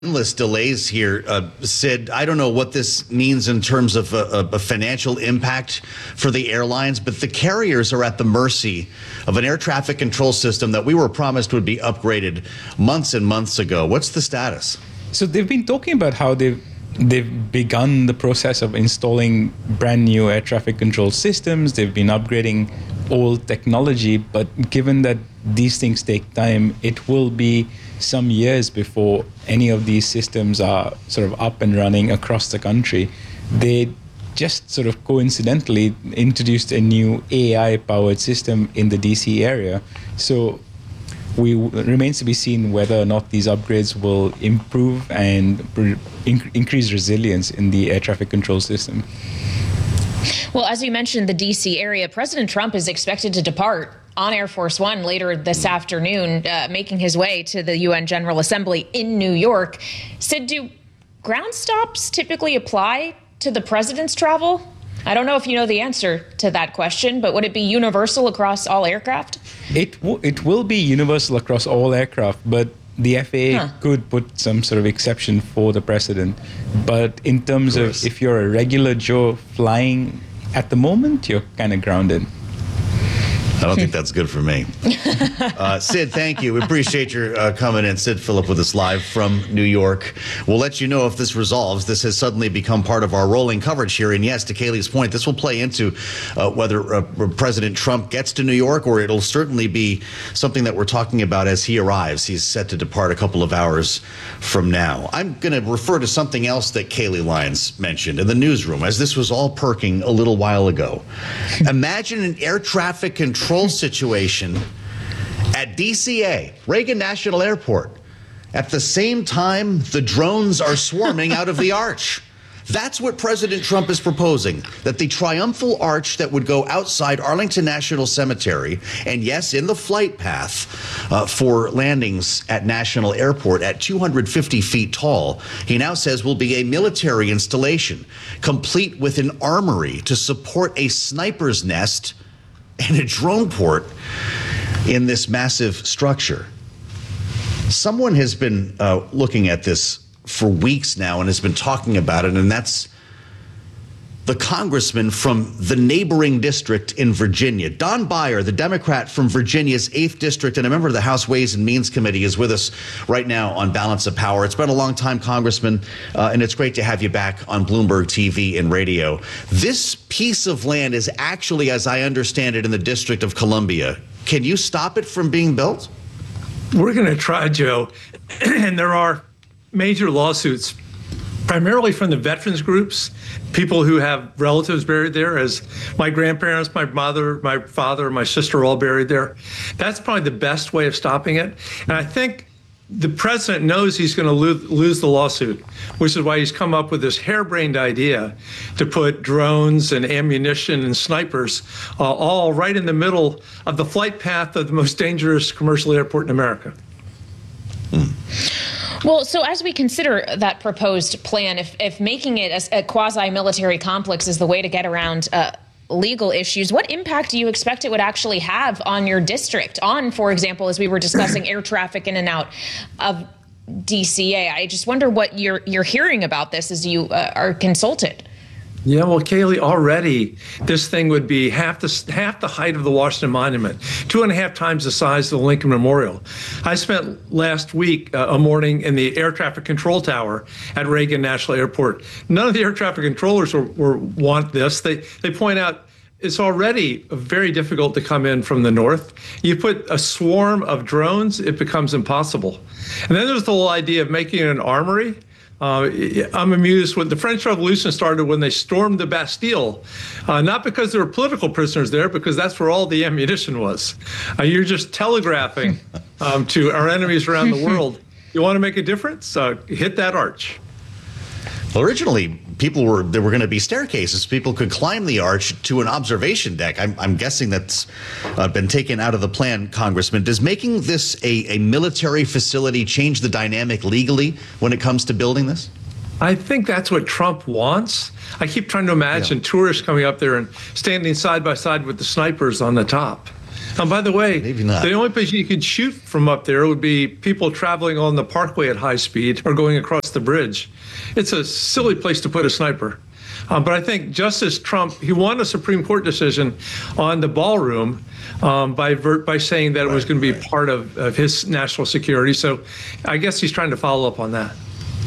endless delays here, Sid. I don't know what this means in terms of a financial impact for the airlines, but the carriers are at the mercy of an air traffic control system that we were promised would be upgraded months and months ago. What's the status? So they've been talking about how they've begun the process of installing brand new air traffic control systems. They've been upgrading old technology, but given that these things take time, it will be some years before any of these systems are sort of up and running across the country. They just sort of coincidentally introduced a new AI-powered system in the DC area. So remains to be seen whether or not these upgrades will improve and increase resilience in the air traffic control system. Well, as you mentioned, the D.C. area, President Trump is expected to depart on Air Force One later this afternoon, making his way to the UN General Assembly in New York. Sid, do ground stops typically apply to the president's travel? I don't know if you know the answer to that question, but would it be universal across all aircraft? It will be universal across all aircraft, but the FAA could put some sort of exception for the president. But in terms of if you're a regular Joe flying at the moment, you're kind of grounded. I don't think that's good for me. Sid, thank you. We appreciate your coming in. Sid Phillip with us live from New York. We'll let you know if this resolves. This has suddenly become part of our rolling coverage here. And yes, to Kayleigh's point, this will play into whether President Trump gets to New York, or it'll certainly be something that we're talking about as he arrives. He's set to depart a couple of hours from now. I'm going to refer to something else that Kayleigh Lyons mentioned in the newsroom as this was all perking a little while ago. Imagine an air traffic control situation at DCA, Reagan National Airport. At the same time, the drones are swarming out of the arch. That's what President Trump is proposing, that the triumphal arch that would go outside Arlington National Cemetery, and yes, in the flight path for landings at National Airport at 250 feet tall, he now says will be a military installation, complete with an armory to support a sniper's nest and a drone port in this massive structure. Someone has been looking at this for weeks now and has been talking about it, and that's the congressman from the neighboring district in Virginia. Don Beyer, the Democrat from Virginia's 8th District and a member of the House Ways and Means Committee, is with us right now on Balance of Power. It's been a long time, Congressman, and it's great to have you back on Bloomberg TV and radio. This piece of land is actually, as I understand it, in the District of Columbia. Can you stop it from being built? We're going to try, Joe, and there are major lawsuits, primarily from the veterans groups, people who have relatives buried there, as my grandparents, my mother, my father, my sister are all buried there. That's probably the best way of stopping it. And I think the president knows he's going to lose the lawsuit, which is why he's come up with this harebrained idea to put drones and ammunition and snipers all right in the middle of the flight path of the most dangerous commercial airport in America. Well, so as we consider that proposed plan, if making it a quasi-military complex is the way to get around legal issues, what impact do you expect it would actually have on your district, on, for example, as we were discussing, air traffic in and out of DCA? I just wonder what you're hearing about this as you are consulted. Yeah, well, Kayleigh, already this thing would be half the height of the Washington Monument, 2.5 times the size of the Lincoln Memorial. I spent last week a morning in the air traffic control tower at Reagan National Airport. None of the air traffic controllers want this. They point out it's already very difficult to come in from the north. You put a swarm of drones, it becomes impossible. And then there's the whole idea of making it an armory. I'm amused when the French Revolution started when they stormed the Bastille, not because there were political prisoners there, because that's where all the ammunition was. You're just telegraphing to our enemies around the world, you want to make a difference? Hit that arch. Well, originally, there were going to be staircases. People could climb the arch to an observation deck. I'm guessing that's been taken out of the plan, Congressman. Does making this a military facility change the dynamic legally when it comes to building this? I think that's what Trump wants. I keep trying to imagine tourists coming up there and standing side by side with the snipers on the top. And by the way, Maybe not. the only place you could shoot from up there would be people traveling on the parkway at high speed or going across the bridge. It's a silly place to put a sniper. But I think Justice Trump, he won a Supreme Court decision on the ballroom by saying that it was going to be part of his national security. So I guess he's trying to follow up on that.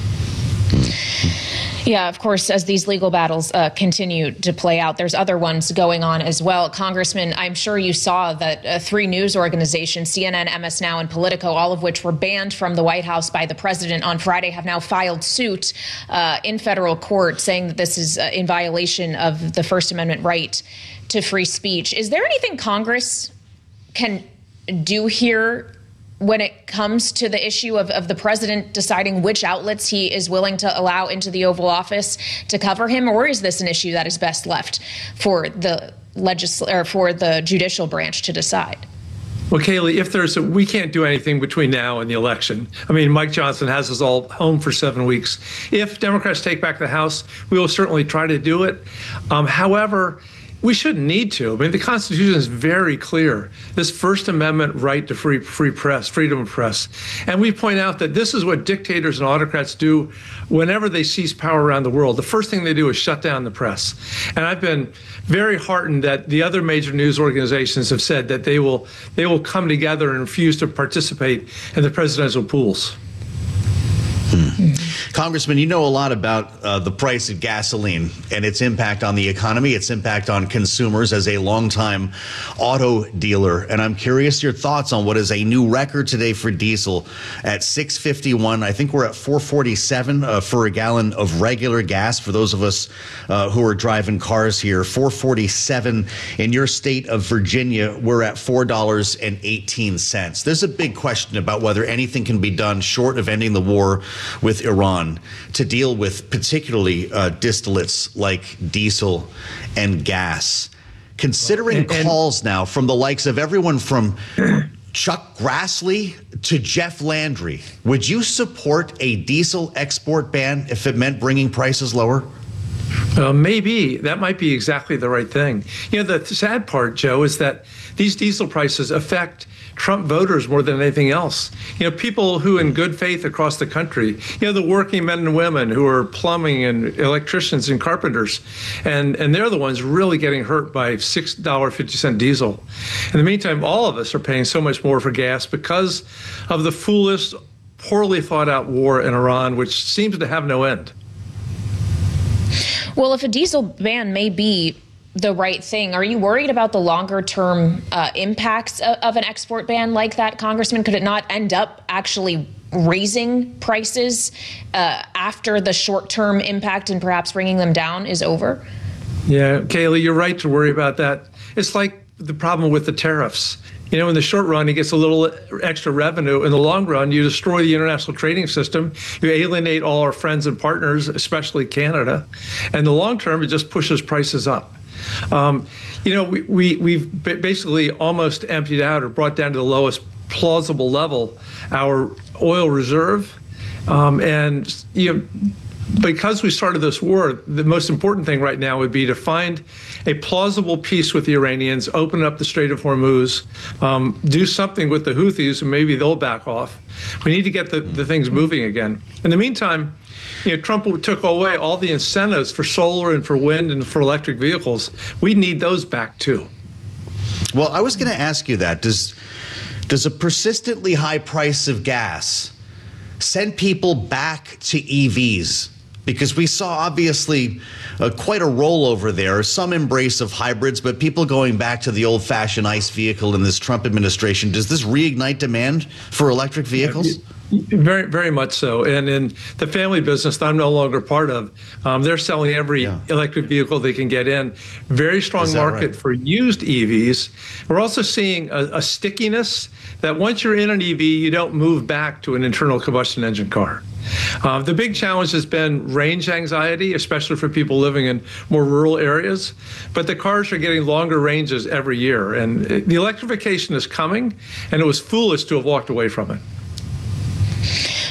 Yeah, of course, as these legal battles continue to play out, there's other ones going on as well. Congressman, I'm sure you saw that 3 news organizations, CNN, MS Now, and Politico, all of which were banned from the White House by the president on Friday, have now filed suit in federal court saying that this is in violation of the First Amendment right to free speech. Is there anything Congress can do here when it comes to the issue of the president deciding which outlets he is willing to allow into the Oval Office to cover him, or is this an issue that is best left for the for the judicial branch to decide? Well, Kayleigh, if we can't do anything between now and the election. I mean, Mike Johnson has us all home for 7 weeks. If Democrats take back the House, we will certainly try to do it. However, we shouldn't need to. I mean, the Constitution is very clear. This First Amendment right to free press, freedom of press. And we point out that this is what dictators and autocrats do whenever they seize power around the world. The first thing they do is shut down the press. And I've been very heartened that the other major news organizations have said that they will come together and refuse to participate in the presidential pools. Congressman, you know a lot about the price of gasoline and its impact on the economy, its impact on consumers as a longtime auto dealer. And I'm curious your thoughts on what is a new record today for diesel at $6.51. I think we're at $4.47 for a gallon of regular gas for those of us who are driving cars here. $4.47 in your state of Virginia. We're at $4.18. There's a big question about whether anything can be done short of ending the war with Iran to deal with particularly distillates like diesel and gas. Considering calls now from the likes of everyone from Chuck Grassley to Jeff Landry, would you support a diesel export ban if it meant bringing prices lower? Maybe that might be exactly the right thing. You know, the sad part, Joe, is that these diesel prices affect Trump voters more than anything else. You know, people who in good faith across the country, you know, the working men and women who are plumbing and electricians and carpenters, and they're the ones really getting hurt by $6.50 diesel. In the meantime, all of us are paying so much more for gas because of the foolish, poorly thought out war in Iran, which seems to have no end. Well, if a diesel ban may be the right thing, are you worried about the longer term impacts of an export ban like that, Congressman? Could it not end up actually raising prices after the short term impact and perhaps bringing them down is over? Yeah, Kayleigh, you're right to worry about that. It's like the problem with the tariffs. You know, in the short run, you gets a little extra revenue. In the long run, you destroy the international trading system. You alienate all our friends and partners, especially Canada. And in the long term, it just pushes prices up. You know, we've basically almost emptied out or brought down to the lowest plausible level our oil reserve. And, you know, because we started this war, the most important thing right now would be to find a plausible peace with the Iranians, open up the Strait of Hormuz, do something with the Houthis, and maybe they'll back off. We need to get the things moving again. In the meantime, you know, Trump took away all the incentives for solar and for wind and for electric vehicles. We need those back too. Well, I was going to ask you that. Does a persistently high price of gas send people back to EVs? Because we saw obviously quite a rollover there, some embrace of hybrids, but people going back to the old-fashioned ICE vehicle in this Trump administration. Does this reignite demand for electric vehicles? Very, very much so. And in the family business that I'm no longer part of, they're selling every electric vehicle they can get in. Very strong market for used EVs. We're also seeing a stickiness that once you're in an EV, you don't move back to an internal combustion engine car. The big challenge has been range anxiety, especially for people living in more rural areas. But the cars are getting longer ranges every year. And the electrification is coming, and it was foolish to have walked away from it.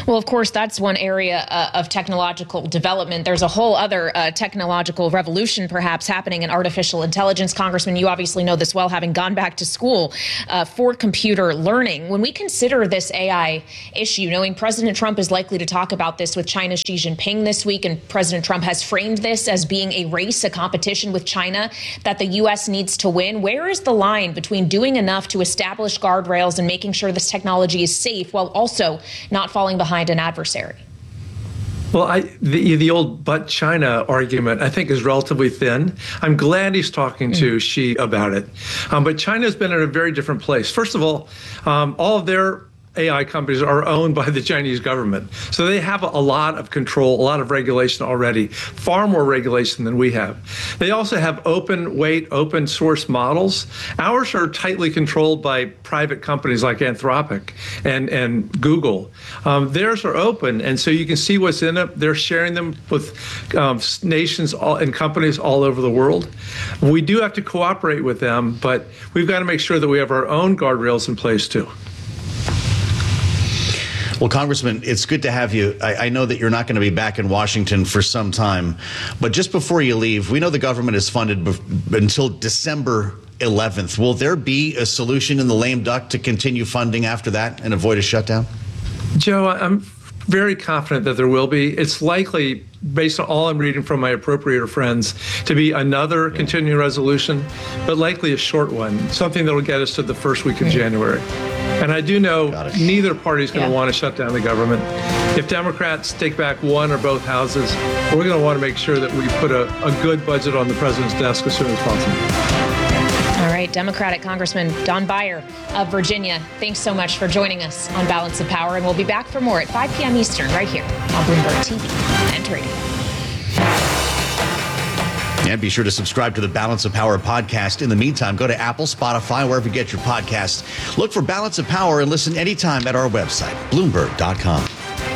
Well, of course, that's one area of technological development. There's a whole other technological revolution perhaps happening in artificial intelligence. Congressman, you obviously know this well, having gone back to school for computer learning. When we consider this AI issue, knowing President Trump is likely to talk about this with China's Xi Jinping this week, and President Trump has framed this as being a race, a competition with China that the U.S. needs to win, where is the line between doing enough to establish guardrails and making sure this technology is safe while also not falling behind an adversary? Well, the old "but China" argument, I think, is relatively thin. I'm glad he's talking to Xi about it. But China's been in a very different place. First of all of their AI companies are owned by the Chinese government. So they have a lot of control, a lot of regulation already, far more regulation than we have. They also have open source models. Ours are tightly controlled by private companies like Anthropic and Google. Theirs are open, and so you can see what's in it. They're sharing them with nations and companies all over the world. We do have to cooperate with them, but we've got to make sure that we have our own guardrails in place too. Well, Congressman, it's good to have you. I know that you're not going to be back in Washington for some time, but just before you leave, we know the government is funded until December 11th. Will there be a solution in the lame duck to continue funding after that and avoid a shutdown? Joe, I'm very confident that there will be. It's likely, based on all I'm reading from my appropriator friends, to be another continuing resolution, but likely a short one, something that will get us to the first week of January. And I do know neither party is going to want to shut down the government. If Democrats take back one or both houses, we're going to want to make sure that we put a good budget on the president's desk as soon as possible. All right, Democratic Congressman Don Beyer of Virginia, thanks so much for joining us on Balance of Power. And we'll be back for more at 5 p.m. Eastern right here on Bloomberg TV and radio. And be sure to subscribe to the Balance of Power podcast. In the meantime, go to Apple, Spotify, wherever you get your podcasts. Look for Balance of Power and listen anytime at our website, Bloomberg.com.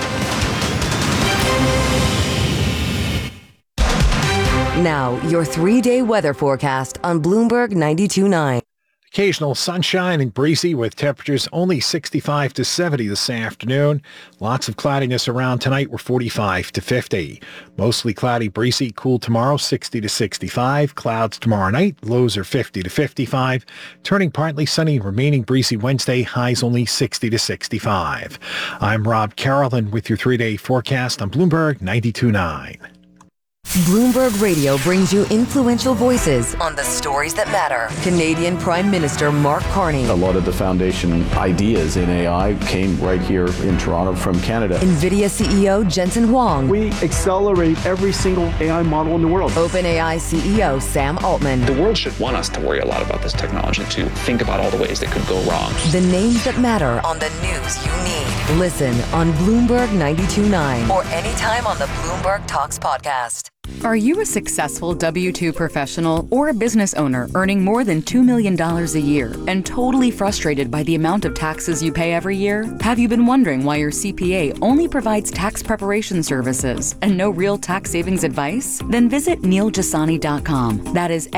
Now, your 3-day weather forecast on Bloomberg 92.9. Occasional sunshine and breezy with temperatures only 65 to 70 this afternoon. Lots of cloudiness around tonight. We're 45 to 50. Mostly cloudy, breezy, cool tomorrow, 60 to 65. Clouds tomorrow night. Lows are 50 to 55. Turning partly sunny, remaining breezy Wednesday. Highs only 60 to 65. I'm Rob Carolyn with your 3-day forecast on Bloomberg 92.9. Bloomberg Radio brings you influential voices on the stories that matter. Canadian Prime Minister Mark Carney. A lot of the foundation ideas in AI came right here in Toronto from Canada. NVIDIA CEO Jensen Huang. We accelerate every single AI model in the world. OpenAI CEO Sam Altman. The world should want us to worry a lot about this technology, to think about all the ways that could go wrong. The names that matter on the news you need. Listen on Bloomberg 92.9 or anytime on the Bloomberg Talks podcast. Are you a successful W-2 professional or a business owner earning more than $2 million a year and totally frustrated by the amount of taxes you pay every year? Have you been wondering why your CPA only provides tax preparation services and no real tax savings advice? Then visit NeilJasani.com. That is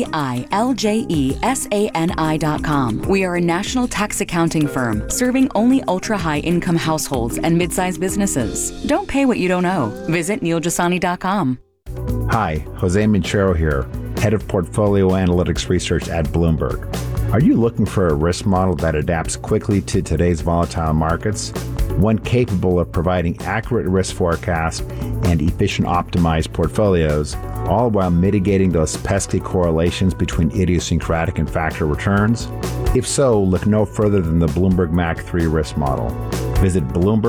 NeilJasani.com. We are a national tax accounting firm serving only ultra-high income households and mid-sized businesses. Don't pay what you don't owe. Visit NeilJasani.com. Hi, Jose Minchero here, Head of Portfolio Analytics Research at Bloomberg. Are you looking for a risk model that adapts quickly to today's volatile markets? One capable of providing accurate risk forecasts and efficient optimized portfolios, all while mitigating those pesky correlations between idiosyncratic and factor returns? If so, look no further than the Bloomberg Mac 3 risk model. Visit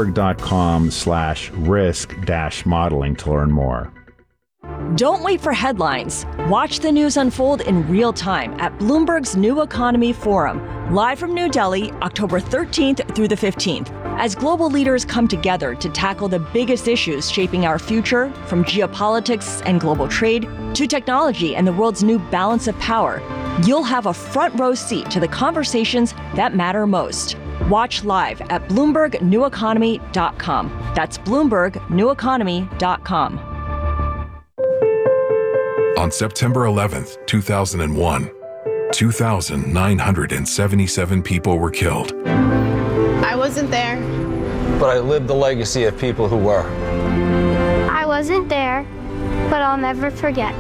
Bloomberg.com/risk-modeling to learn more. Don't wait for headlines. Watch the news unfold in real time at Bloomberg's New Economy Forum, live from New Delhi, October 13th through the 15th. As global leaders come together to tackle the biggest issues shaping our future, from geopolitics and global trade to technology and the world's new balance of power, you'll have a front row seat to the conversations that matter most. Watch live at BloombergNewEconomy.com. That's BloombergNewEconomy.com. On September 11th, 2001, 2,977 people were killed. I wasn't there. but I lived the legacy of people who were. I wasn't there, but I'll never forget.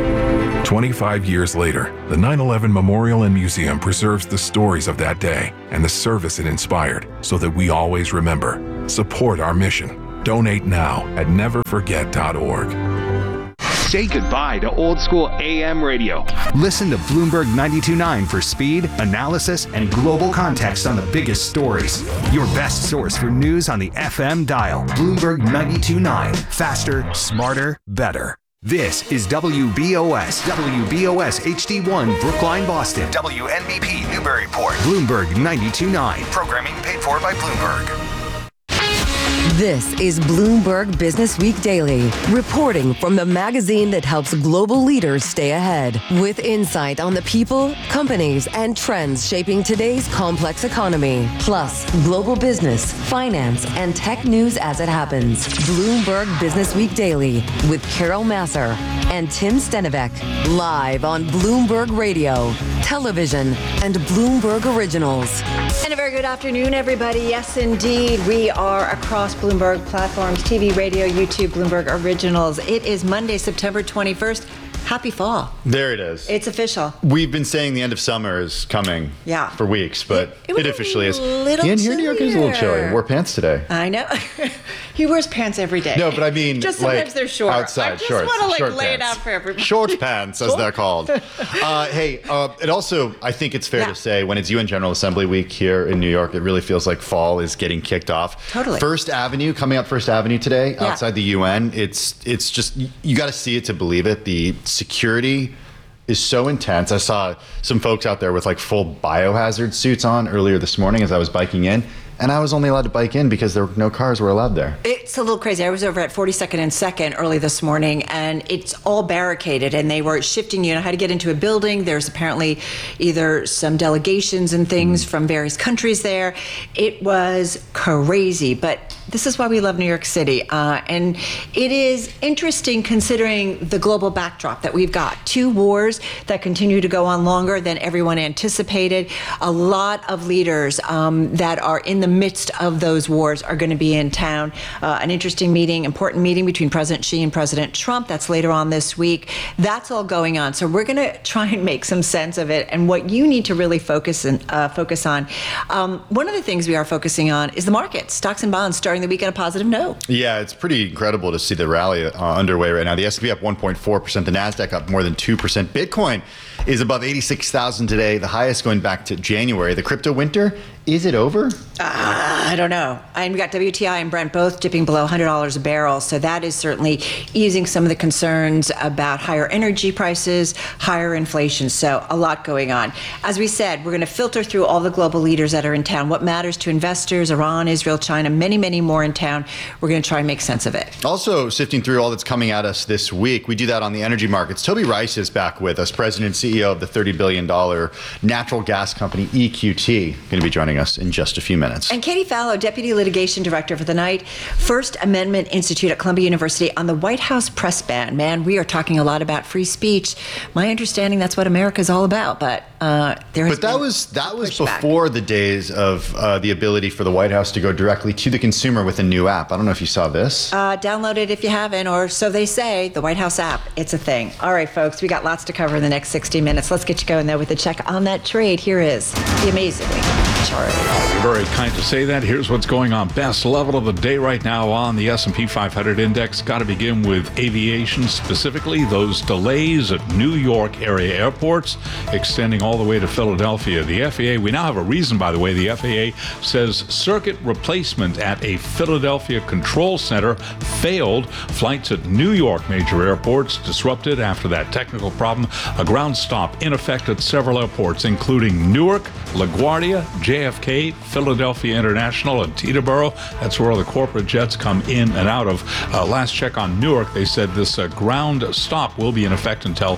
25 years later, the 9/11 Memorial and Museum preserves the stories of that day and the service it inspired so that we always remember. Support our mission. Donate now at neverforget.org. Say goodbye to old school AM radio. Listen to Bloomberg 92.9 for speed, analysis, and global context on the biggest stories. Your best source for news on the FM dial. Bloomberg 92.9. Faster, smarter, better. This is WBOS. WBOS HD1 Brookline, Boston. WNBP Newburyport. Bloomberg 92.9. Programming paid for by Bloomberg. This is Bloomberg Business Week Daily, reporting from the magazine that helps global leaders stay ahead, with insight on the people, companies, and trends shaping today's complex economy, plus global business, finance, and tech news as it happens. Bloomberg Business Week Daily with Carol Masser and Tim Stenivek, live on Bloomberg Radio, television, and Bloomberg Originals. And a very good afternoon, everybody. Yes, indeed, we are across Bloomberg platforms, TV, radio, YouTube, Bloomberg Originals. It is Monday, September 21st. Happy fall. There it is. It's official. We've been saying the end of summer is coming for weeks, but it officially is. Little here in New York is a little chilly. I wore pants today. I know. He wears pants every day. No, but I mean, just sometimes like, they're short. Outside I just shorts. want to short lay pants. it out for everybody. Short pants, as they're called. It also, I think it's fair to say, when it's UN General Assembly Week here in New York, it really feels like fall is getting kicked off. Totally. First Avenue, coming up First Avenue today, outside the UN. It's just, you got to see it to believe it. The security is so intense. I saw some folks out there with like full biohazard suits on earlier this morning as I was biking in, and I was only allowed to bike in because no cars were allowed there. It's a little crazy. I was over at 42nd and 2nd early this morning, and it's all barricaded, and they were shifting you know how to get into a building. There's apparently either some delegations and things from various countries there. It was crazy, but this is why we love New York City. And it is interesting considering the global backdrop that we've got. 2 wars that continue to go on longer than everyone anticipated. A lot of leaders that are in the midst of those wars are going to be in town. An interesting meeting, important meeting between President Xi and President Trump. That's later on this week. That's all going on. So we're going to try and make some sense of it. And what you need to really focus on. One of the things we are focusing on is the markets. Stocks and bonds starting the week on a positive note. Yeah, it's pretty incredible to see the rally underway right now. The S&P up 1.4%, the NASDAQ up more than 2%. Bitcoin is above 86,000 today, the highest going back to January. The crypto winter, is it over? I don't know. And we got WTI and Brent both dipping below $100 a barrel. So that is certainly easing some of the concerns about higher energy prices, higher inflation. So a lot going on. As we said, we're going to filter through all the global leaders that are in town. What matters to investors, Iran, Israel, China, many, many more in town. We're going to try and make sense of it. Also sifting through all that's coming at us this week. We do that on the energy markets. Toby Rice is back with us, President and CEO of the $30 billion natural gas company EQT. Going to be joining us in just a few minutes. And Katie Fallow, Deputy Litigation Director for the Knight First Amendment Institute at Columbia University on the White House press ban. Man, we are talking a lot about free speech. My understanding that's what America's all about, but there has that been was pushback. before the days of the ability for the White House to go directly to the consumer with a new app. I don't know if you saw this. Download it if you haven't, or so they say, the White House app. It's a thing. All right, folks, we got lots to cover in the next 60 minutes. Let's get you going, though, with a check on that trade. Here is the amazing Charlie. You're very kind to say that. Here's what's going on. Best level of the day right now on the S&P 500 index. Got to begin with aviation, specifically those delays at New York area airports extending all the way to Philadelphia. The FAA, we now have a reason, by the way. The FAA says circuit replacement at a Philadelphia control center failed. Flights at New York major airports disrupted after that technical problem. A ground stop in effect at several airports, including Newark, LaGuardia, JFK, Philadelphia International, and Teterboro. That's where all the corporate jets come in and out of. Last check on Newark, they said this ground stop will be in effect until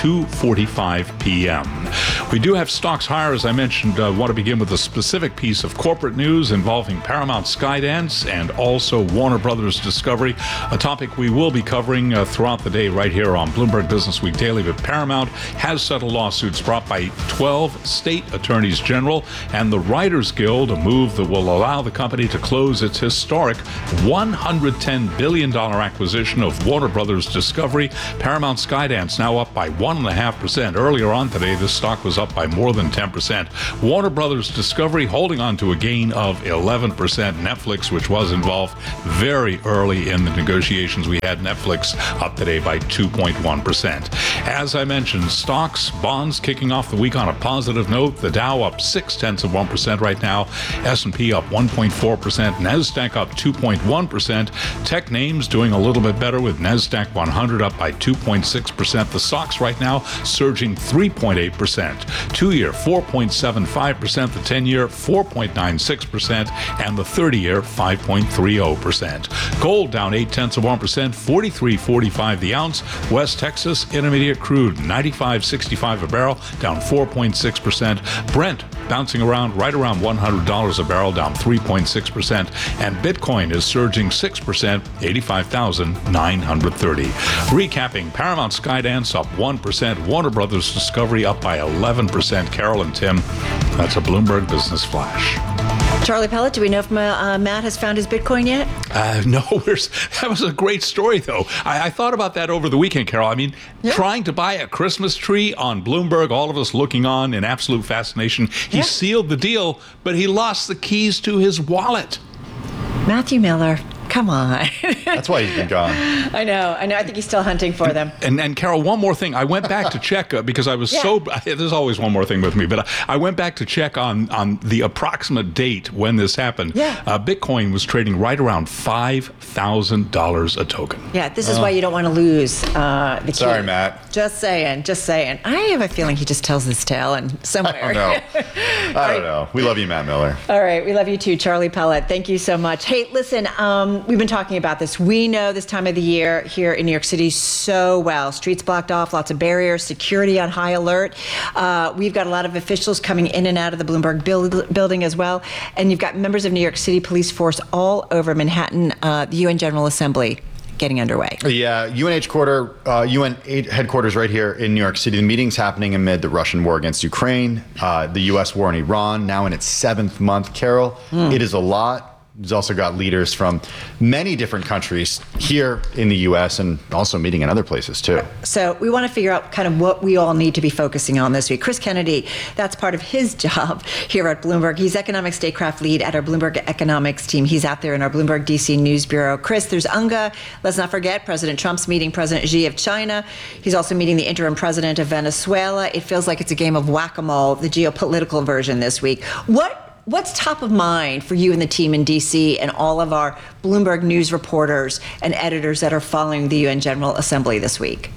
2:45 p.m. We do have stocks higher, as I mentioned. Want to begin with a specific piece of corporate news involving Paramount Skydance and also Warner Brothers Discovery, a topic we will be covering throughout the day right here on Bloomberg Business Week Daily. But Paramount has settled lawsuits brought by 12 state attorneys general and the Writers Guild, a move that will allow the company to close its historic $110 billion acquisition of Warner Brothers Discovery. Paramount Skydance now up by 1.5%. Earlier on today, this stock was up by more than 10%. Warner Brothers Discovery holding on to a gain of 11%. Netflix, which was involved very early in the negotiations, we had Netflix up today by 2.1%. As I mentioned, stocks, bonds kicking off the week on a positive note. The Dow up 0.6% right now. S&P up 1.4%. NASDAQ up 2.1%. Tech names doing a little bit better with NASDAQ 100 up by 2.6%. The stocks right now surging 3.8%. 2-year 4.75%. The 10-year 4.96%. And the 30-year 5.30%. Gold down 0.8%. 43.45 the ounce. West Texas Intermediate crude 95.65 a barrel, down 4.6%. Brent bouncing around right around $100 a barrel, down 3.6%. And Bitcoin is surging 6%, 85,930. Recapping, Paramount Skydance up 1%. Warner Brothers Discovery up by 11%. Carol and Tim, that's a Bloomberg Business Flash. Charlie Pellet, do we know if Matt has found his Bitcoin yet? No, that was a great story, though. I thought about that over the weekend, Carol. I mean, trying to buy a Christmas tree on Bloomberg, all of us looking on in absolute fascination. He sealed the deal, but he lost the keys to his wallet. Matthew Miller. Come on. That's why he's been gone. I know. I think he's still hunting for them. And Carol, one more thing. I went back to check because I was there's always one more thing with me, but I went back to check on the approximate date when this happened. Yeah. Bitcoin was trading right around $5,000 a token. Yeah, this is why you don't want to lose the key. Sorry, Matt. Just saying. I have a feeling he just tells this tale and somewhere. I don't know. We love you, Matt Miller. All right. We love you too, Charlie Pellet. Thank you so much. Hey, listen, we've been talking about this. We know this time of the year here in New York City so well. Streets blocked off, lots of barriers, security on high alert. We've got a lot of officials coming in and out of the Bloomberg building as well. And you've got members of New York City police force all over Manhattan, the UN General Assembly getting underway. Yeah, UN headquarters right here in New York City. The meeting's happening amid the Russian war against Ukraine, the U.S. war in Iran, now in its 7th month. Carol, it is a lot. He's also got leaders from many different countries here in the U.S. and also meeting in other places, too. So we want to figure out kind of what we all need to be focusing on this week. Chris Kennedy, that's part of his job here at Bloomberg. He's economic statecraft lead at our Bloomberg economics team. He's out there in our Bloomberg DC News Bureau. Chris, there's UNGA. Let's not forget President Trump's meeting President Xi of China. He's also meeting the interim president of Venezuela. It feels like it's a game of whack-a-mole, the geopolitical version this week. What's top of mind for you and the team in D.C. and all of our Bloomberg News reporters and editors that are following the UN General Assembly this week?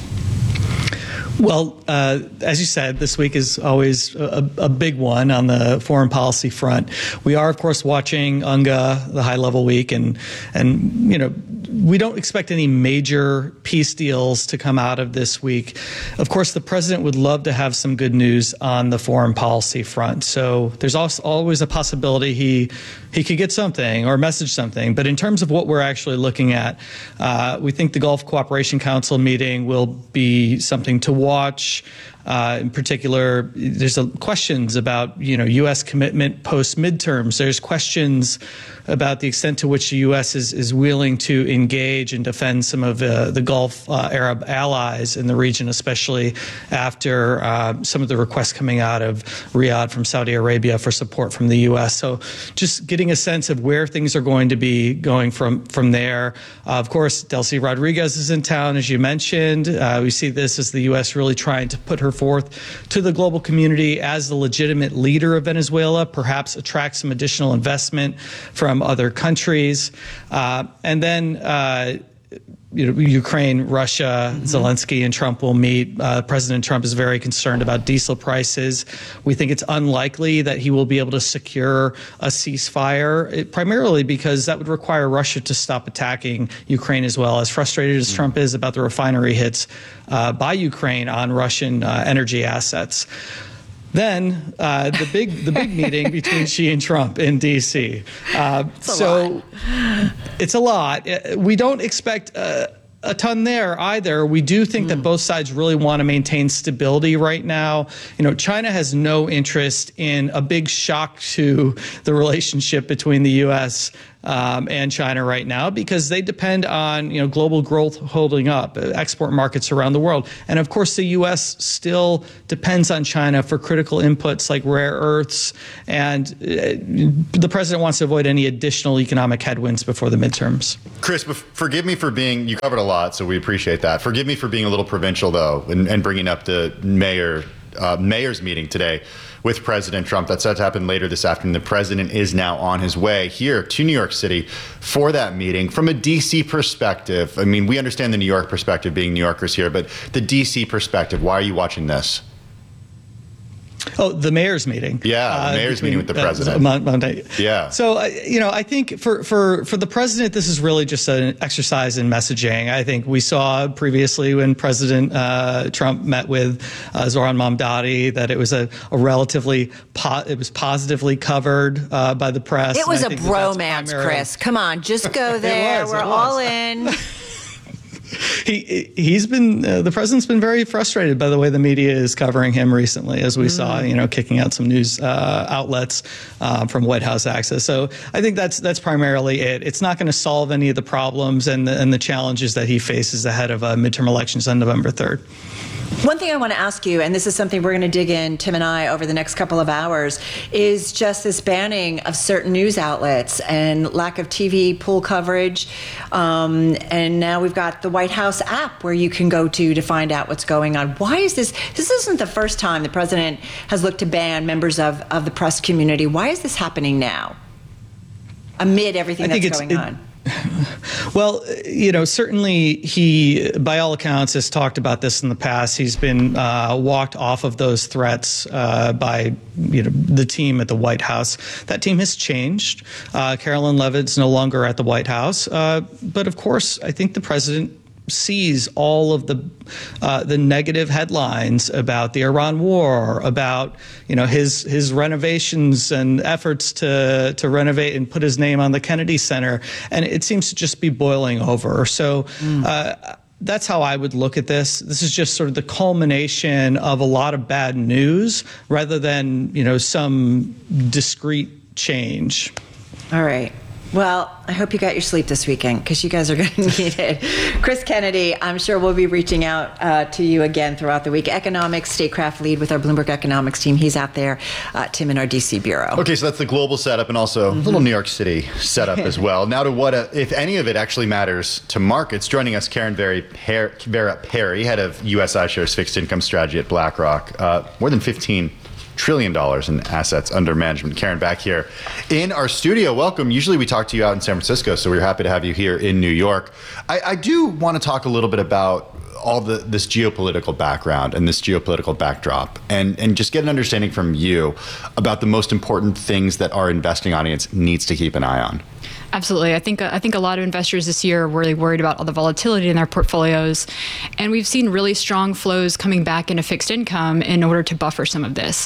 Well, as you said, this week is always a big one on the foreign policy front. We are, of course, watching UNGA, the high-level week, and you know, we don't expect any major peace deals to come out of this week. Of course, the president would love to have some good news on the foreign policy front. So there's also always a possibility he could get something or message something. But in terms of what we're actually looking at, we think the Gulf Cooperation Council meeting will be something to watch. In particular, there's questions about, U.S. commitment post-midterms. There's questions about the extent to which the U.S. is willing to engage and defend some of the Gulf Arab allies in the region, especially after some of the requests coming out of Riyadh from Saudi Arabia for support from the U.S. So just getting a sense of where things are going to be going from there. Of course, Delcy Rodriguez is in town, as you mentioned. We see this as the U.S. really trying to put her forth to the global community as the legitimate leader of Venezuela, perhaps attract some additional investment from other countries. And then Ukraine, Russia, Zelensky and Trump will meet. President Trump is very concerned about diesel prices. We think it's unlikely that he will be able to secure a ceasefire, primarily because that would require Russia to stop attacking Ukraine as well. As frustrated as Trump is about the refinery hits by Ukraine on Russian energy assets. Then the big meeting between Xi and Trump in D.C. It's a lot. We don't expect a ton there either. We do think that both sides really want to maintain stability right now. China has no interest in a big shock to the relationship between the U.S. And China right now, because they depend on global growth holding up, export markets around the world, and of course the U.S. still depends on China for critical inputs like rare earths, and the president wants to avoid any additional economic headwinds before the midterms. Chris, forgive me for being, you covered a lot, so we appreciate that. Forgive me for being a little provincial, though, and bringing up the mayor's meeting today with President Trump. That's set to happen later this afternoon. The president is now on his way here to New York City for that meeting. From a D.C. perspective, I mean, we understand the New York perspective, being New Yorkers here, but the D.C. perspective, why are you watching this? Oh, the mayor's meeting. Yeah, the mayor's meeting with the president. Monday. Yeah. So, I think for the president, this is really just an exercise in messaging. I think we saw previously when President Trump met with Zohran Mamdani that it was a relatively it was positively covered by the press. It was a bromance, Chris. Come on, just go there. We're all in. He's been the president's been very frustrated by the way the media is covering him recently, as we saw, kicking out some news outlets from White House Access. So I think that's primarily it. It's not going to solve any of the problems and the challenges that he faces ahead of midterm elections on November 3rd. One thing I want to ask you, and this is something we're going to dig in, Tim and I, over the next couple of hours, is just this banning of certain news outlets and lack of TV pool coverage. And now we've got the White House app where you can go to find out what's going on. Why is this? This isn't the first time the president has looked to ban members of the press community. Why is this happening now, amid everything that's going on? Well, certainly he, by all accounts, has talked about this in the past. He's been walked off of those threats by, the team at the White House. That team has changed. Carolyn Levitt's no longer at the White House. But of course, I think the president sees all of the negative headlines about the Iran war, about his renovations and efforts to renovate and put his name on the Kennedy Center, and it seems to just be boiling over. So that's how I would look at this. This is just sort of the culmination of a lot of bad news rather than some discrete change. All right. Well, I hope you got your sleep this weekend because you guys are going to need it. Chris Kennedy, I'm sure we'll be reaching out to you again throughout the week. Economics, statecraft lead with our Bloomberg Economics team. He's out there, Tim in our DC bureau. Okay, so that's the global setup and also a little New York City setup as well. Now to what, if any of it actually matters to markets. Joining us, Karen Vera Perry, head of US iShares fixed income strategy at BlackRock. More than $15 trillion in assets under management. Karen, back here in our studio. Welcome. Usually we talk to you out in San Francisco, so we're happy to have you here in New York. I do want to talk a little bit about all this geopolitical background and this geopolitical backdrop, and just get an understanding from you about the most important things that our investing audience needs to keep an eye on. Absolutely. I think a lot of investors this year are really worried about all the volatility in their portfolios. And we've seen really strong flows coming back into fixed income in order to buffer some of this.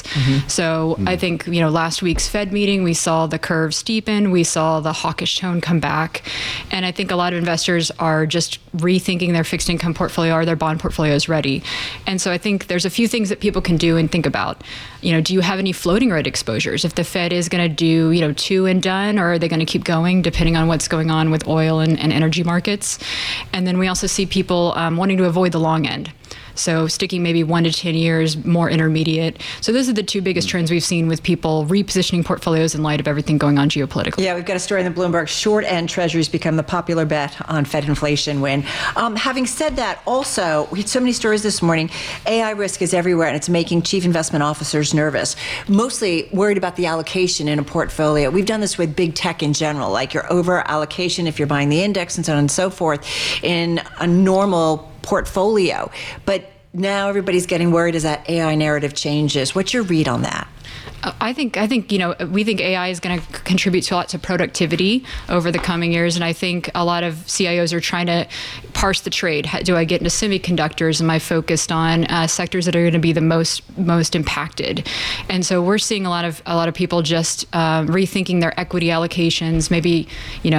So I think, last week's Fed meeting, we saw the curve steepen. We saw the hawkish tone come back. And I think a lot of investors are just rethinking their fixed income portfolio or their bond portfolios ready. And so I think there's a few things that people can do and think about. Do you have any floating rate exposures? If the Fed is going to do, two and done, or are they going to keep going depending on what's going on with oil and energy markets? And then we also see people wanting to avoid the long end. So sticking maybe 1 to 10 years, more intermediate. So those are the two biggest trends we've seen with people repositioning portfolios in light of everything going on geopolitically. Yeah, we've got a story in the Bloomberg. Short end treasuries become the popular bet on Fed inflation win. Having said that, also, we had so many stories this morning. AI risk is everywhere, and it's making chief investment officers nervous, mostly worried about the allocation in a portfolio. We've done this with big tech in general, like your over allocation if you're buying the index and so on and so forth in a normal portfolio. But now everybody's getting worried as that AI narrative changes. What's your read on that? I think we think AI is going to contribute to lots of productivity over the coming years, and I think a lot of CIOs are trying to parse the trade. Do I get into semiconductors? Am I focused on sectors that are going to be the most impacted? And so we're seeing a lot of people just rethinking their equity allocations, maybe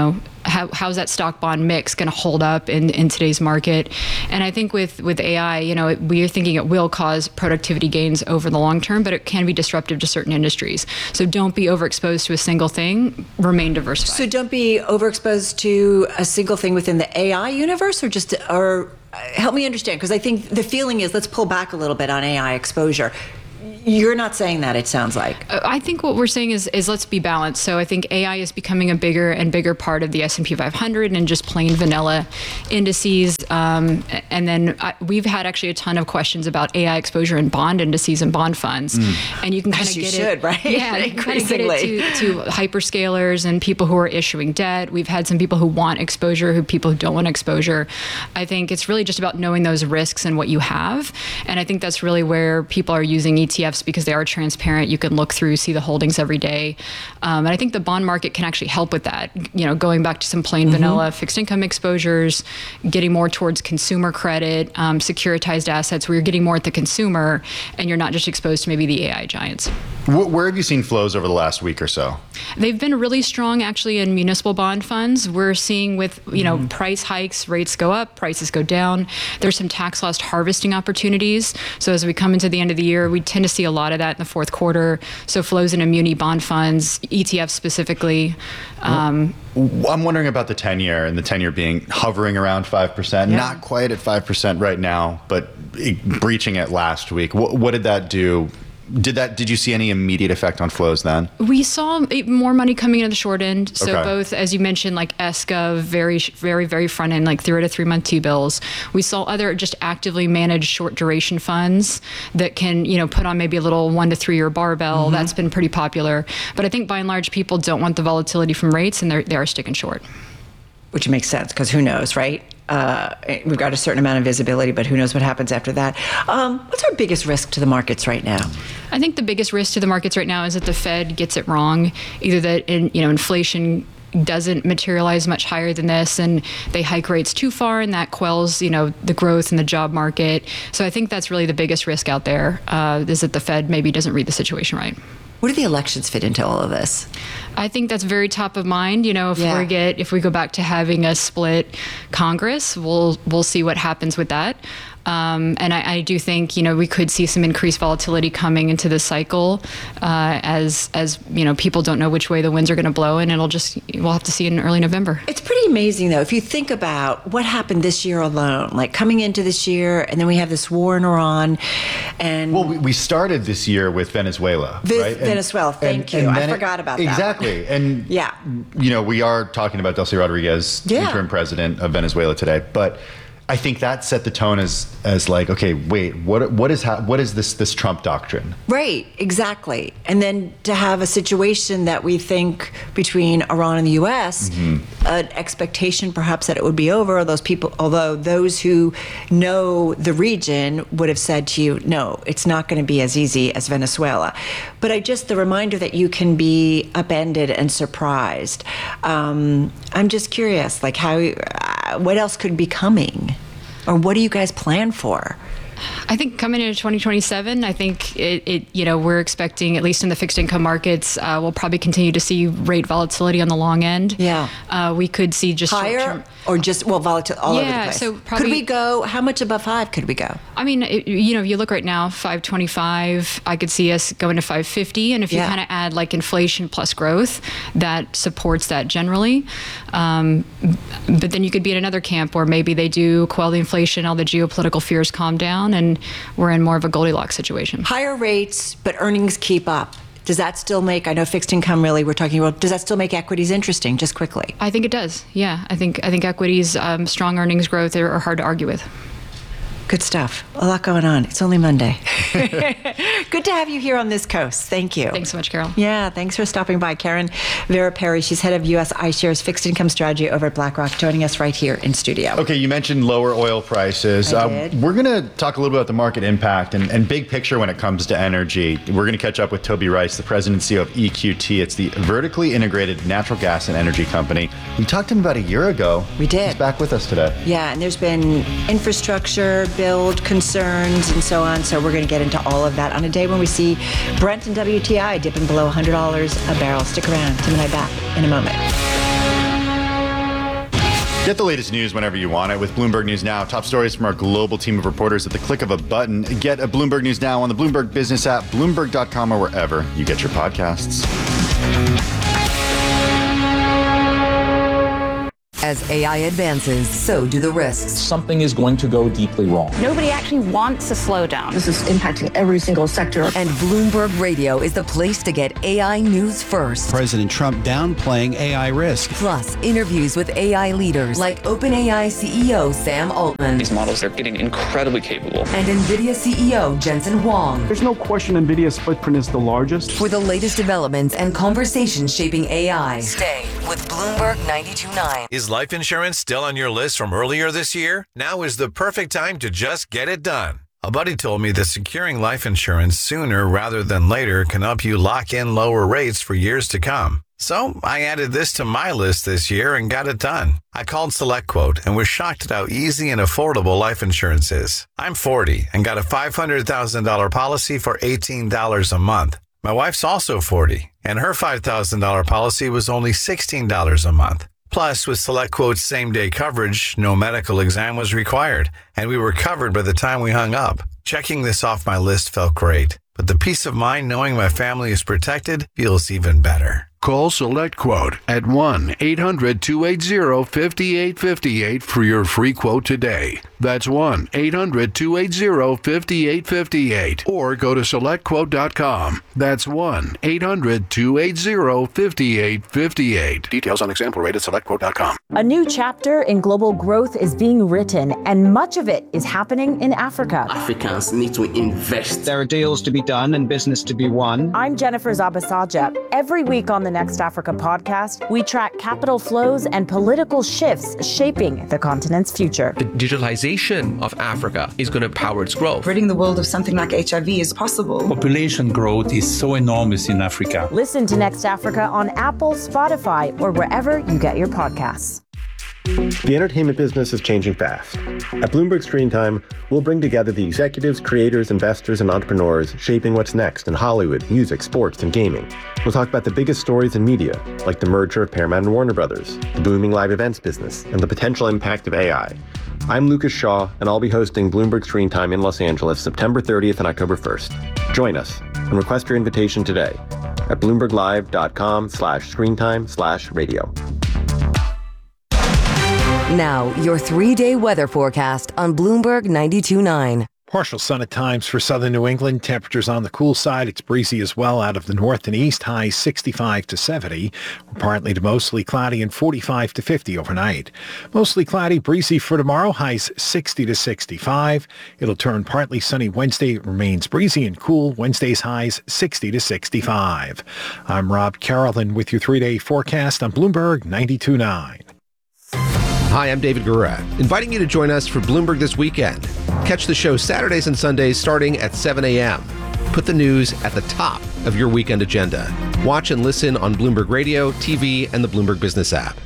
how's that stock bond mix going to hold up in today's market? And I think with AI, we are thinking it will cause productivity gains over the long term, but it can be disruptive to certain industries. So don't be overexposed to a single thing. Remain diversified. So don't be overexposed to a single thing within the AI universe, or help me understand, because I think the feeling is let's pull back a little bit on AI exposure. You're not saying that, it sounds like. I think what we're saying is let's be balanced. So I think AI is becoming a bigger and bigger part of the S&P 500 and just plain vanilla indices. And then we've had actually a ton of questions about AI exposure in bond indices and bond funds. And you can kind of get it, right? Yeah, you can kind of get it to hyperscalers and people who are issuing debt. We've had some people who want exposure, people who don't want exposure. I think it's really just about knowing those risks and what you have. And I think that's really where people are using ETFs because they are transparent. You can look through, see the holdings every day. And I think the bond market can actually help with that. Going back to some plain vanilla fixed income exposures, getting more towards consumer credit, securitized assets, where you're getting more at the consumer and you're not just exposed to maybe the AI giants. Where have you seen flows over the last week or so? They've been really strong actually in municipal bond funds. We're seeing with, price hikes, rates go up, prices go down. There's some tax loss harvesting opportunities. So as we come into the end of the year, we tend to see a lot of that in the fourth quarter. So flows into muni bond funds, ETFs specifically. I'm wondering about the 10-year and the 10-year being hovering around 5%, not quite at 5% right now, but breaching it last week. What did that do? Did you see any immediate effect on flows then? We saw more money coming into the short end. So Okay. both, as you mentioned, like ESCA, very, very, very front end, like 0 to 3 month T-bills. We saw other just actively managed short duration funds that can, put on maybe a little 1 to 3 year barbell. That's been pretty popular. But I think by and large, people don't want the volatility from rates and they are sticking short. Which makes sense because who knows, right? We've got a certain amount of visibility, but who knows what happens after that. What's our biggest risk to the markets right now? I think the biggest risk to the markets right now is that the Fed gets it wrong, either that inflation doesn't materialize much higher than this and they hike rates too far and that quells the growth in the job market. So I think that's really the biggest risk out there, is that the Fed maybe doesn't read the situation right. Where do the elections fit into all of this? I think that's very top of mind. If we go back to having a split Congress, we'll see what happens with that. And I do think we could see some increased volatility coming into this cycle, as people don't know which way the winds are going to blow, and we'll have to see in early November. It's pretty amazing though if you think about what happened this year alone, like coming into this year, and then we have this war in Iran, and we started this year with Venezuela, right? Venezuela, thank you. I forgot about that. Exactly, and we are talking about Delcy Rodriguez, interim president of Venezuela today, but I think that set the tone as like, okay, wait, what is this Trump doctrine? Right, exactly. And then to have a situation that we think between Iran and the U.S., an expectation perhaps that it would be over, although those who know the region would have said to you, no, it's not going to be as easy as Venezuela. But the reminder that you can be upended and surprised. I'm just curious, like what else could be coming? Or what do you guys plan for? I think coming into 2027, I think we're expecting, at least in the fixed income markets, we'll probably continue to see rate volatility on the long end. Yeah. We could see just higher or just volatility all over the place. So probably, could we go? How much above 5 could we go? I mean, if you look right now, 525. I could see us going to 550, and if you kind of add like inflation plus growth, that supports that generally. But then you could be in another camp where maybe they do quell the inflation, all the geopolitical fears calm down, and we're in more of a Goldilocks situation. Higher rates, but earnings keep up. Does that still make, I know fixed income really we're talking about, does that still make equities interesting, just quickly? I think it does, yeah. I think equities, strong earnings growth are hard to argue with. Good stuff. A lot going on. It's only Monday. Good to have you here on this coast. Thank you. Thanks so much, Carol. Yeah, thanks for stopping by. Karen Vera Perry, she's head of U.S. iShares fixed income strategy over at BlackRock, joining us right here in studio. Okay, you mentioned lower oil prices. I did. We're going to talk a little bit about the market impact and big picture when it comes to energy. We're going to catch up with Toby Rice, the president and CEO of EQT. It's the vertically integrated natural gas and energy company. We talked to him about a year ago. We did. He's back with us today. Yeah, and there's been infrastructure build concerns and so on. So we're going to get into all of that on a day when we see Brent and WTI dipping below $100 a barrel. Stick around. Tim and I back in a moment. Get the latest news whenever you want it with Bloomberg News Now. Top stories from our global team of reporters at the click of a button. Get a Bloomberg News Now on the Bloomberg Business app, Bloomberg.com, or wherever you get your podcasts. As AI advances, so do the risks. Something is going to go deeply wrong. Nobody actually wants to slow down. This is impacting every single sector. And Bloomberg Radio is the place to get AI news first. President Trump downplaying AI risk. Plus, interviews with AI leaders like OpenAI CEO Sam Altman. These models are getting incredibly capable. And NVIDIA CEO Jensen Huang. There's no question NVIDIA's footprint is the largest. For the latest developments and conversations shaping AI, stay with Bloomberg 92.9. Is life insurance still on your list from earlier this year? Now is the perfect time to just get it done. A buddy told me that securing life insurance sooner rather than later can help you lock in lower rates for years to come. So I added this to my list this year and got it done. I called SelectQuote and was shocked at how easy and affordable life insurance is. I'm 40 and got a $500,000 policy for $18 a month. My wife's also 40 and her $5,000 policy was only $16 a month. Plus, with SelectQuote's same-day coverage, no medical exam was required, and we were covered by the time we hung up. Checking this off my list felt great, but the peace of mind knowing my family is protected feels even better. Call SelectQuote at 1-800-280-5858 for your free quote today. That's 1-800-280-5858. Or go to SelectQuote.com. That's 1-800-280-5858. Details on example rate at SelectQuote.com. A new chapter in global growth is being written, and much of it is happening in Africa. Africans need to invest. There are deals to be done and business to be won. I'm Jennifer Zabasaja. Every week on the Next Africa podcast, we track capital flows and political shifts shaping the continent's future. The digitalization of Africa is going to power its growth. Ridding the world of something like HIV is possible. Population growth is so enormous in Africa. Listen to Next Africa on Apple, Spotify, or wherever you get your podcasts. The entertainment business is changing fast. At Bloomberg Screen Time, we'll bring together the executives, creators, investors, and entrepreneurs shaping what's next in Hollywood, music, sports, and gaming. We'll talk about the biggest stories in media, like the merger of Paramount and Warner Brothers, the booming live events business, and the potential impact of AI. I'm Lucas Shaw, and I'll be hosting Bloomberg Screen Time in Los Angeles September 30th and October 1st. Join us and request your invitation today at bloomberglive.com/screentime/radio. Now, your 3-day weather forecast on Bloomberg 92.9. Partial sun at times for southern New England. Temperatures on the cool side. It's breezy as well out of the north and east. Highs 65 to 70. Partly to mostly cloudy and 45 to 50 overnight. Mostly cloudy, breezy for tomorrow. Highs 60 to 65. It'll turn partly sunny Wednesday. It remains breezy and cool. Wednesday's highs 60 to 65. I'm Rob Carolyn with your 3-day forecast on Bloomberg 92.9. Hi, I'm David Gura, inviting you to join us for Bloomberg This Weekend. Catch the show Saturdays and Sundays starting at 7 a.m. Put the news at the top of your weekend agenda. Watch and listen on Bloomberg Radio, TV, and the Bloomberg Business app.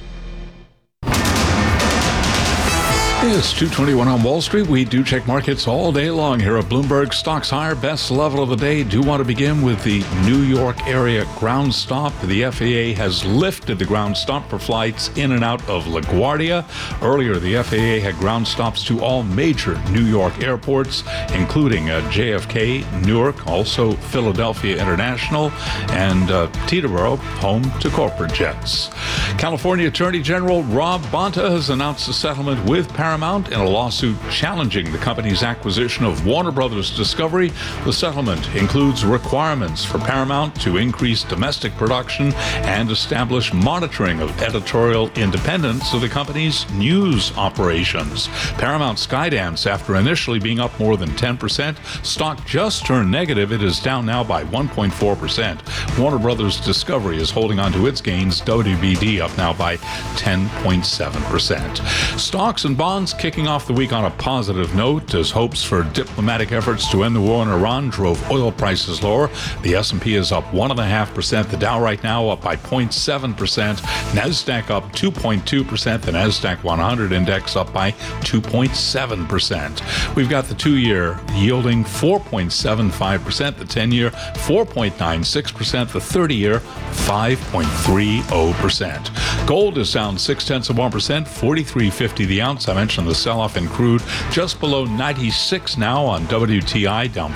It's 2:21 on Wall Street. We do check markets all day long here at Bloomberg. Stocks higher, best level of the day. Do want to begin with the New York area ground stop. The FAA has lifted the ground stop for flights in and out of LaGuardia. Earlier, the FAA had ground stops to all major New York airports, including JFK, Newark, also Philadelphia International, and Teterboro, home to corporate jets. California Attorney General Rob Bonta has announced a settlement with Paramount in a lawsuit challenging the company's acquisition of Warner Brothers Discovery. The settlement includes requirements for Paramount to increase domestic production and establish monitoring of editorial independence of the company's news operations. Paramount Skydance, after initially being up more than 10%, stock just turned negative. It is down now by 1.4%. Warner Brothers Discovery is holding on to its gains. WBD up now by 10.7%. Stocks and bonds kicking off the week on a positive note as hopes for diplomatic efforts to end the war in Iran drove oil prices lower. The S&P is up 1.5%. The Dow right now up by 0.7%. NASDAQ up 2.2%. The NASDAQ 100 index up by 2.7%. We've got the 2-year yielding 4.75%. The 10-year 4.96%. The 30-year 5.30%. Gold is down 0.6%, $43.50 the ounce. I mentioned the sell-off in crude, just below 96 now on WTI, down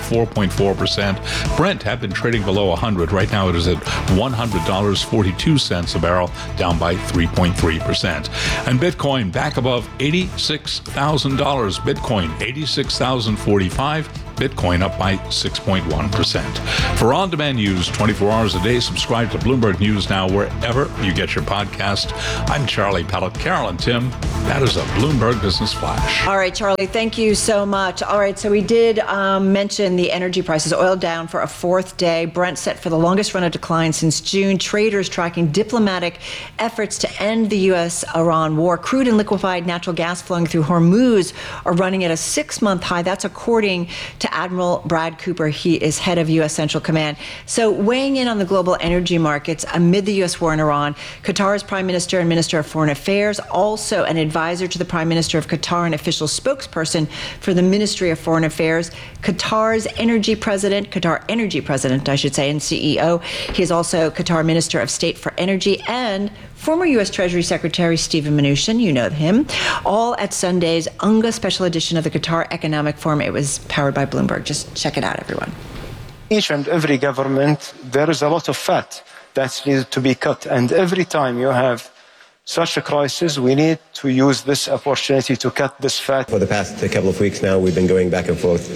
4.4%. Brent had been trading below 100. Right now it is at $100.42 a barrel, down by 3.3%. And Bitcoin back above $86,000. Bitcoin $86,045. Bitcoin up by 6.1%. For on-demand news 24 hours a day, subscribe to Bloomberg News Now wherever you get your podcast. I'm Charlie Pellet. Carol and Tim, that is a Bloomberg Business Flash. All right, Charlie, thank you so much. All right, so we did mention the energy prices. Oil down for a fourth day. Brent set for the longest run of decline since June. Traders tracking diplomatic efforts to end the U.S.-Iran war. Crude and liquefied natural gas flowing through Hormuz are running at a 6-month high. That's according to Admiral Brad Cooper. He is head of U.S. Central Command. So weighing in on the global energy markets amid the U.S. war in Iran, Qatar's Prime Minister and Minister of Foreign Affairs, also an advisor to the Prime Minister of Qatar and official spokesperson for the Ministry of Foreign Affairs, Qatar Energy President, I should say, and CEO. He is also Qatar Minister of State for Energy and former U.S. Treasury Secretary Steven Mnuchin, you know him, all at Sunday's UNGA special edition of the Qatar Economic Forum. It was powered by Bloomberg. Just check it out, everyone. Each and every government, there is a lot of fat that needs to be cut. And every time you have such a crisis, we need to use this opportunity to cut this fat. For the past couple of weeks now, we've been going back and forth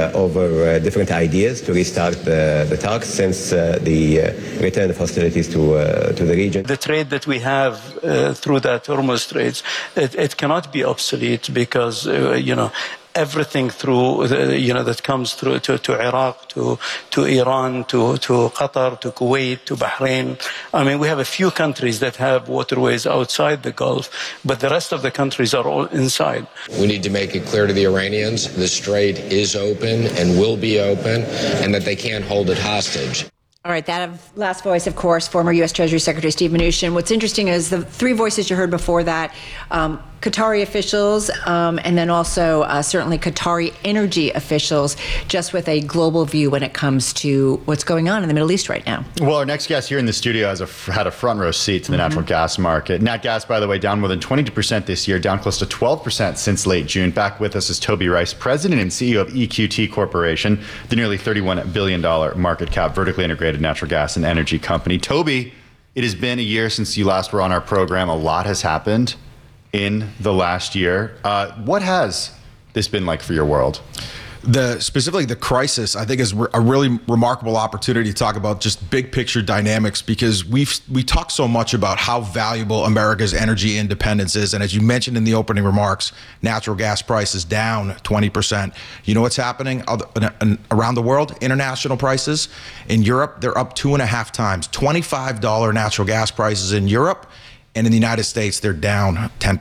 over different ideas to restart the talks since the return of hostilities to the region. The trade that we have through that Hormuz Straits, it cannot be obsolete because, everything through, that comes through to Iraq, to Iran, to Qatar, to Kuwait, to Bahrain. I mean, we have a few countries that have waterways outside the Gulf, but the rest of the countries are all inside. We need to make it clear to the Iranians the strait is open and will be open, and that they can't hold it hostage. All right, that last voice, of course, former U.S. Treasury Secretary Steve Mnuchin. What's interesting is the three voices you heard before that, Qatari officials, and then also certainly Qatari energy officials, just with a global view when it comes to what's going on in the Middle East right now. Well, our next guest here in the studio had a front row seat to the natural gas market. Nat gas, by the way, down more than 22% this year, down close to 12% since late June. Back with us is Toby Rice, president and CEO of EQT Corporation, the nearly $31 billion market cap, vertically integrated natural gas and energy company. Toby, it has been a year since you last were on our program. A lot has happened in the last year. What has this been like for your world? Specifically the crisis, I think, is a really remarkable opportunity to talk about just big picture dynamics, because we talk so much about how valuable America's energy independence is. And as you mentioned in the opening remarks, natural gas prices down 20%. You know what's happening around the world? International prices in Europe, they're up 2.5 times. $25 natural gas prices in Europe. And in the United States, they're down 10%,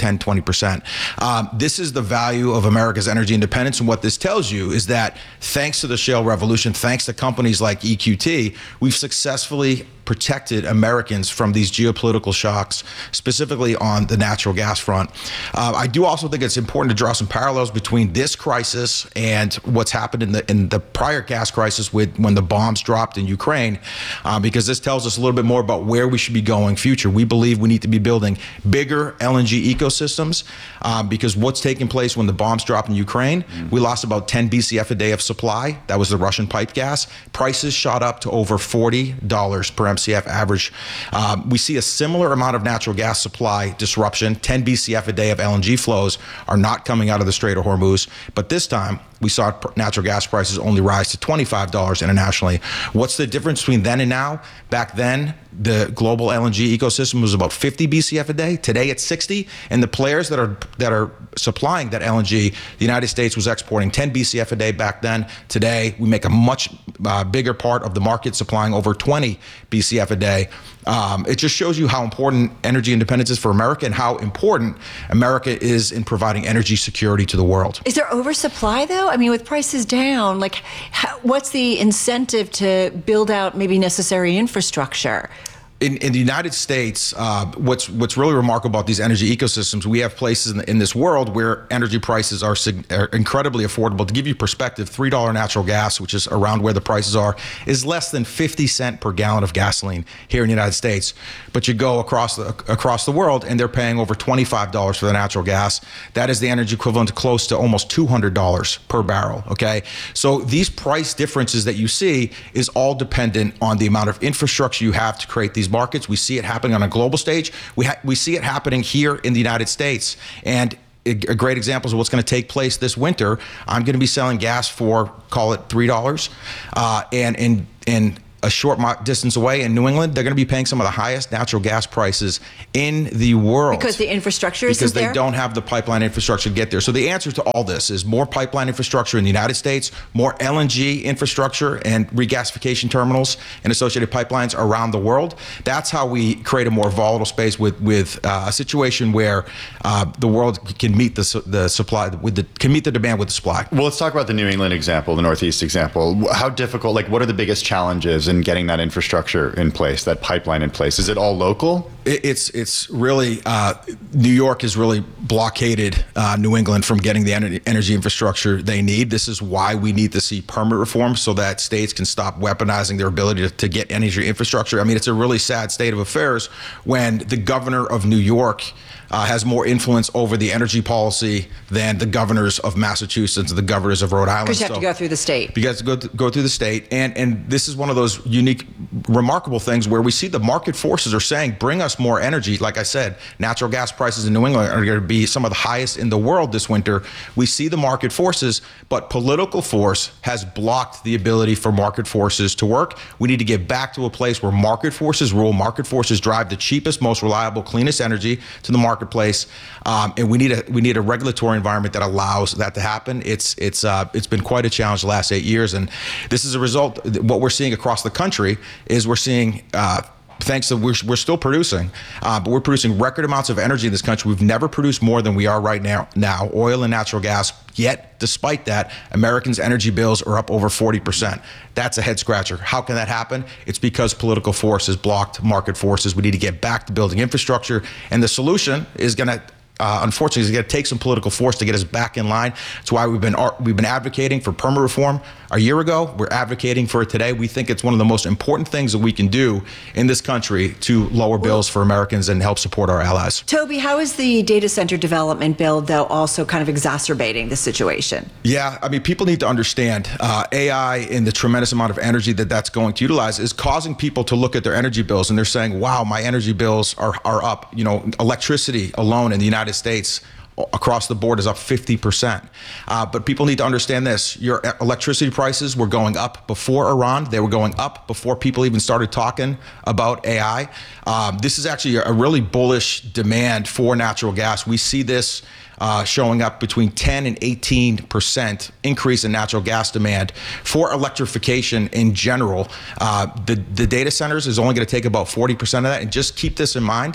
20%. This is the value of America's energy independence. And what this tells you is that thanks to the shale revolution, thanks to companies like EQT, we've successfully protected Americans from these geopolitical shocks, specifically on the natural gas front. I do also think it's important to draw some parallels between this crisis and what's happened in the prior gas crisis when the bombs dropped in Ukraine, because this tells us a little bit more about where we should be going future. We believe we need to be building bigger LNG ecosystems, because what's taking place when the bombs dropped in Ukraine, we lost about 10 BCF a day of supply. That was the Russian pipe gas. Prices shot up to over $40 per MCF average. We see a similar amount of natural gas supply disruption. 10 BCF a day of LNG flows are not coming out of the Strait of Hormuz. But this time, we saw natural gas prices only rise to $25 internationally. What's the difference between then and now? Back then, the global LNG ecosystem was about 50 BCF a day. Today, it's 60. And the players that are supplying that LNG, the United States was exporting 10 BCF a day back then. Today, we make a much bigger part of the market, supplying over 20 BCF a day. It just shows you how important energy independence is for America and how important America is in providing energy security to the world. Is there oversupply, though? I mean, with prices down, what's the incentive to build out maybe necessary infrastructure? in the United States, what's really remarkable about these energy ecosystems, we have places in this world where energy prices are incredibly affordable. To give you perspective, $3 natural gas, which is around where the prices are, is less than 50 cents per gallon of gasoline here in the United States. But you go across the world and they're paying over $25 for the natural gas. That is the energy equivalent to close to almost $200 per barrel. Okay, so these price differences that you see is all dependent on the amount of infrastructure you have to create these markets. We see it happening on a global stage. We see it happening here in the United States. And a great example is what's going to take place this winter. I'm going to be selling gas for, call it $3. And in a short distance away in New England, they're going to be paying some of the highest natural gas prices in the world. Because the infrastructure isn't there? Because they don't have the pipeline infrastructure to get there. So the answer to all this is more pipeline infrastructure in the United States, more LNG infrastructure and regasification terminals and associated pipelines around the world. That's how we create a more volatile space with a situation where the world can meet the supply can meet the demand with the supply. Well, let's talk about the New England example, the Northeast example. How difficult, what are the biggest challenges in getting that infrastructure in place, that pipeline in place? Is it all local? It's really, New York has really blockaded New England from getting the energy infrastructure they need. This is why we need to see permit reform so that states can stop weaponizing their ability to get energy infrastructure. I mean, it's a really sad state of affairs when the governor of New York has more influence over the energy policy than the governors of Massachusetts and the governors of Rhode Island. Because you have to go through the state. You have to go through the state. And this is one of those unique, remarkable things where we see the market forces are saying, bring us more energy. Like I said, natural gas prices in New England are going to be some of the highest in the world this winter. We see the market forces, but political force has blocked the ability for market forces to work. We need to get back to a place where market forces rule, market forces drive the cheapest, most reliable, cleanest energy to the marketplace. And we need a regulatory environment that allows that to happen. It's been quite a challenge the last 8 years, and this is a result. What we're seeing across the country is we're seeing. Thanks to we're still producing, but we're producing record amounts of energy in this country. We've never produced more than we are right now, oil and natural gas. Yet, despite that, Americans' energy bills are up over 40%. That's a head scratcher. How can that happen? It's because political force has blocked market forces. We need to get back to building infrastructure, and the solution is going to unfortunately, it's going to take some political force to get us back in line. That's why we've been advocating for permit reform a year ago. We're advocating for it today. We think it's one of the most important things that we can do in this country to lower bills for Americans and help support our allies. Toby, how is the data center development bill, though, also kind of exacerbating the situation? Yeah, I mean, people need to understand AI and the tremendous amount of energy that's going to utilize is causing people to look at their energy bills and they're saying, wow, my energy bills are up. You know, electricity alone in the United States across the board is up 50%. But people need to understand this. Your electricity prices were going up before Iran. They were going up before people even started talking about AI. This is actually a really bullish demand for natural gas. We see this showing up between 10 and 18% increase in natural gas demand for electrification in general. The data centers is only going to take about 40% of that. And just keep this in mind.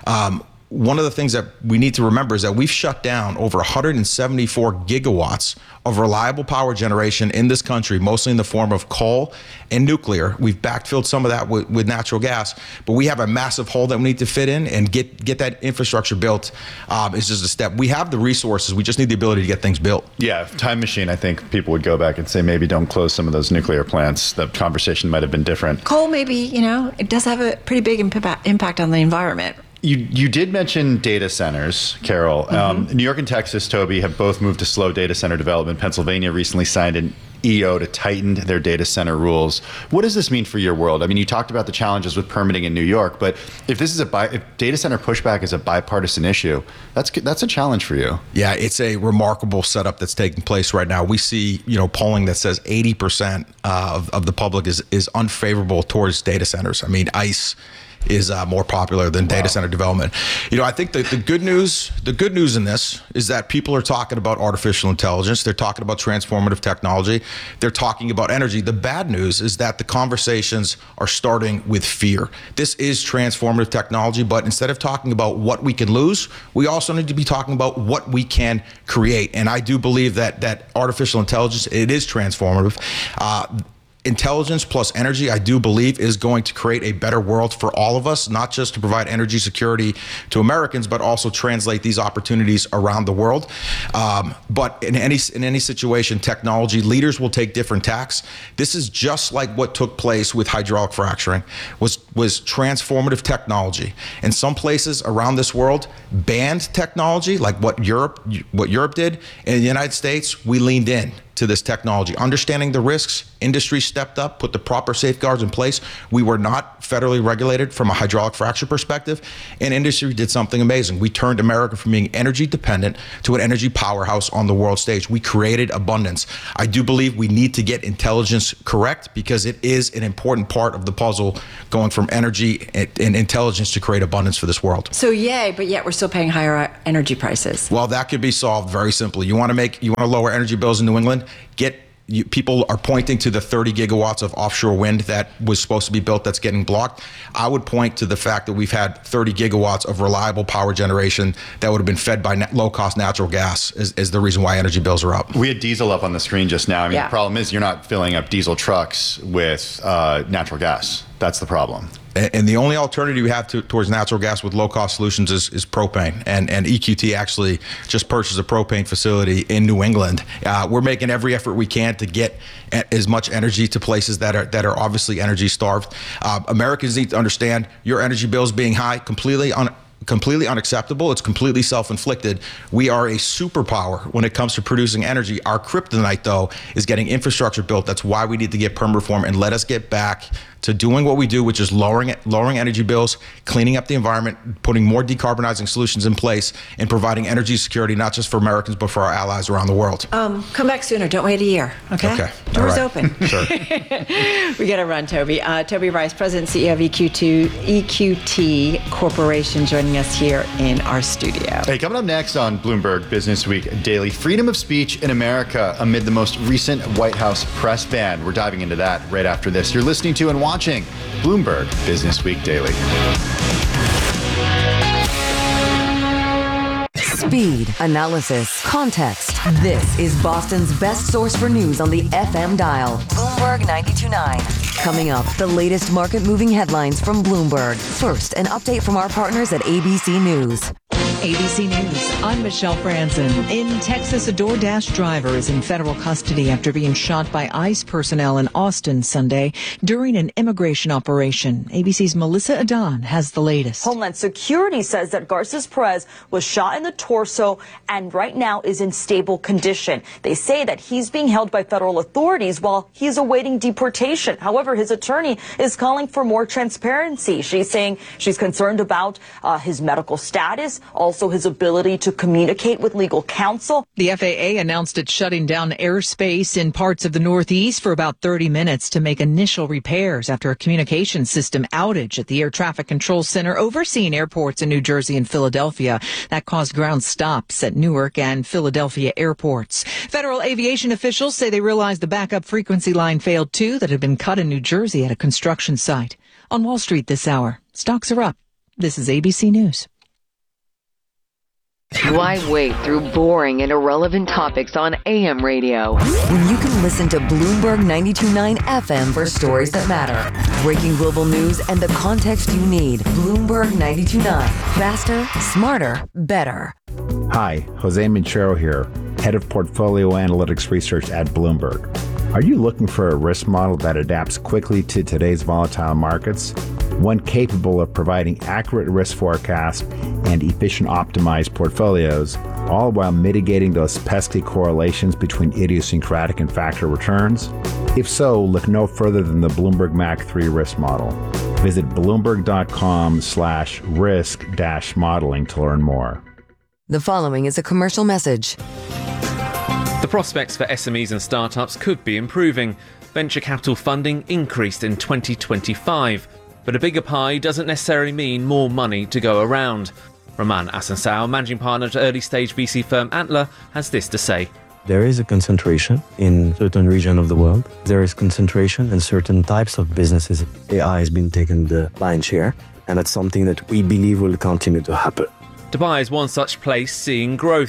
One of the things that we need to remember is that we've shut down over 174 gigawatts of reliable power generation in this country, mostly in the form of coal and nuclear. We've backfilled some of that with natural gas, but we have a massive hole that we need to fit in and get that infrastructure built. It's just a step. We have the resources. We just need the ability to get things built. Yeah, time machine, I think people would go back and say maybe don't close some of those nuclear plants. The conversation might have been different. Coal, maybe, it does have a pretty big impact on the environment. You did mention data centers, Carol. New York and Texas, Toby, have both moved to slow data center development. Pennsylvania recently signed an EO to tighten their data center rules. What does this mean for your world? I mean, you talked about the challenges with permitting in New York, but if this is if data center pushback is a bipartisan issue, that's a challenge for you. Yeah, it's a remarkable setup that's taking place right now. We see, polling that says 80% of the public is unfavorable towards data centers. I mean, ICE is more popular than data center development. I think the good news in this is that people are talking about artificial intelligence. They're talking about transformative technology. They're talking about energy. The bad news is that the conversations are starting with fear. This is transformative technology, but instead of talking about what we can lose, we also need to be talking about what we can create. And I do believe that artificial intelligence, it is transformative. intelligence plus energy, I do believe, is going to create a better world for all of us, not just to provide energy security to Americans, but also translate these opportunities around the world. But in any situation, technology leaders will take different tacks. This is just like what took place with hydraulic fracturing, was transformative technology. And some places around this world banned technology, like what Europe did. In the United States, we leaned in to this technology. Understanding the risks, industry stepped up, put the proper safeguards in place. We were not federally regulated from a hydraulic fracture perspective, and industry did something amazing. We turned America from being energy dependent to an energy powerhouse on the world stage. We created abundance. I do believe we need to get intelligence correct, because it is an important part of the puzzle, going from energy and intelligence to create abundance for this world. So yay, but yet we're still paying higher energy prices. Well, that could be solved very simply. You want to lower energy bills in New England? People are pointing to the 30 gigawatts of offshore wind that was supposed to be built that's getting blocked. I would point to the fact that we've had 30 gigawatts of reliable power generation that would have been fed by low-cost natural gas is the reason why energy bills are up. We had diesel up on the screen just now. I mean, The problem is you're not filling up diesel trucks with natural gas. That's the problem. And the only alternative we have towards natural gas with low-cost solutions is propane. And EQT actually just purchased a propane facility in New England. We're making every effort we can to get as much energy to places that are obviously energy starved. Americans need to understand your energy bills being high, completely unacceptable. It's completely self-inflicted. We are a superpower when it comes to producing energy. Our kryptonite, though, is getting infrastructure built. That's why we need to get perm reform and let us get back to doing what we do, which is lowering energy bills, cleaning up the environment, putting more decarbonizing solutions in place, and providing energy security, not just for Americans, but for our allies around the world. Come back sooner. Don't wait a year. Okay. Doors open. Sure. We got to run, Toby. Toby Rice, President and CEO of EQT Corporation, joining us here in our studio. Hey, coming up next on Bloomberg Business Week Daily, freedom of speech in America amid the most recent White House press ban. We're diving into that right after this. You're listening to and watching Bloomberg Business Week Daily. Speed, analysis, context. This is Boston's best source for news on the FM dial. Bloomberg 92.9. Coming up, the latest market-moving headlines from Bloomberg. First, an update from our partners at ABC News. ABC News, I'm Michelle Franzen. In Texas, a DoorDash driver is in federal custody after being shot by ICE personnel in Austin Sunday during an immigration operation. ABC's Melissa Adan has the latest. Homeland Security says that Garces Perez was shot in the torso and right now is in stable condition. They say that he's being held by federal authorities while he's awaiting deportation. However, his attorney is calling for more transparency. She's saying she's concerned about his medical status, also his ability to communicate with legal counsel. The FAA announced it's shutting down airspace in parts of the Northeast for about 30 minutes to make initial repairs after a communication system outage at the Air Traffic Control Center overseeing airports in New Jersey and Philadelphia. That caused ground stops at Newark and Philadelphia airports. Federal aviation officials say they realized the backup frequency line failed too that had been cut in New Jersey at a construction site. On Wall Street this hour, stocks are up. This is ABC News. Why wait through boring and irrelevant topics on AM radio when you can listen to Bloomberg 92.9 FM for stories that matter? Breaking global news and the context you need. Bloomberg 92.9. Faster, smarter, better. Hi, Jose Minchero here, Head of Portfolio Analytics Research at Bloomberg. Are you looking for a risk model that adapts quickly to today's volatile markets? One capable of providing accurate risk forecasts and efficient optimized portfolios, all while mitigating those pesky correlations between idiosyncratic and factor returns? If so, look no further than the Bloomberg Mac 3 risk model. Visit bloomberg.com/risk-modeling to learn more. The following is a commercial message. The prospects for SMEs and startups could be improving. Venture capital funding increased in 2025, but a bigger pie doesn't necessarily mean more money to go around. Roman Asansao, managing partner at early-stage VC firm Antler, has this to say. There is a concentration in certain regions of the world. There is concentration in certain types of businesses. AI has been taking the lion's share, and that's something that we believe will continue to happen. Dubai is one such place seeing growth.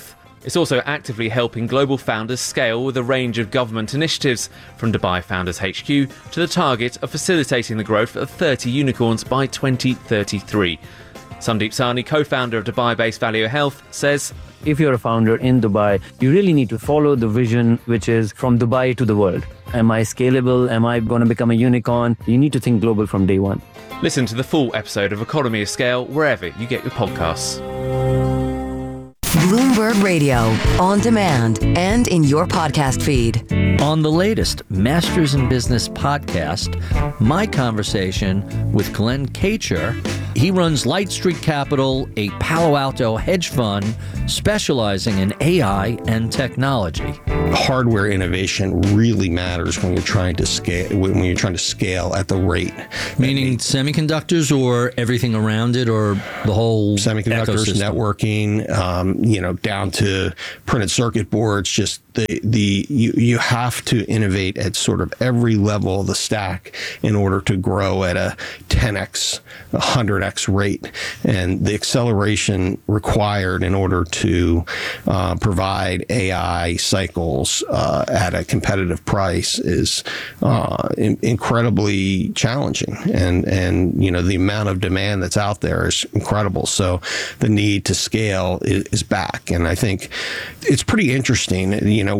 It's also actively helping global founders scale with a range of government initiatives, from Dubai Founders HQ to the target of facilitating the growth of 30 unicorns by 2033. Sandeep Sahni, co-founder of Dubai-based Value Health, says, if you're a founder in Dubai, you really need to follow the vision, which is from Dubai to the world. Am I scalable? Am I going to become a unicorn? You need to think global from day one. Listen to the full episode of Economy of Scale wherever you get your podcasts. Bloomberg Radio, on demand and in your podcast feed. On the latest Masters in Business podcast, my conversation with Glenn Kacher. He runs Light Street Capital, a Palo Alto hedge fund specializing in AI and technology. Hardware innovation really matters when you're trying to scale. When you're trying to scale at the rate, meaning semiconductors or everything around it, or the whole semiconductors, ecosystem? Networking, down to printed circuit boards. Just you have to innovate at sort of every level of the stack in order to grow at a 10x, 100x rate, and the acceleration required in order to provide AI cycles at a competitive price is incredibly challenging, and the amount of demand that's out there is incredible. So the need to scale is back, and I think it's pretty interesting.